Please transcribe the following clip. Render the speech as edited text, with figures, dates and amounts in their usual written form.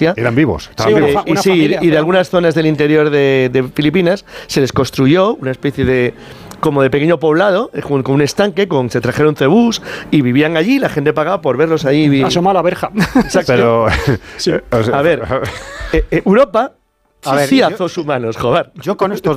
Polinesia. Eran vivos. Sí, Vivos. Y de algunas zonas del interior de Filipinas se les construyó una especie de como de pequeño poblado, con un estanque, se trajeron cebús y vivían allí, la gente pagaba por verlos ahí. Asoma la verja. Exacto. Pero, A ver, Europa sí hazos humanos, joder. Yo con estos